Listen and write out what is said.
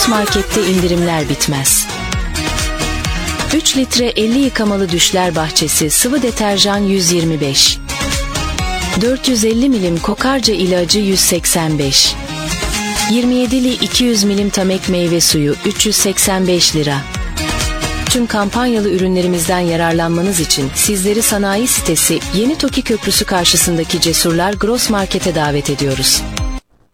Gross Market'te indirimler bitmez. 3 litre 50 yıkamalı düşler bahçesi sıvı deterjan 125. 450 milim kokarca ilacı 185. 27'li 200 milim Tamek meyve suyu 385 lira. Tüm kampanyalı ürünlerimizden yararlanmanız için sizleri sanayi sitesi Yeni Toki Köprüsü karşısındaki Cesurlar Gross Market'e davet ediyoruz.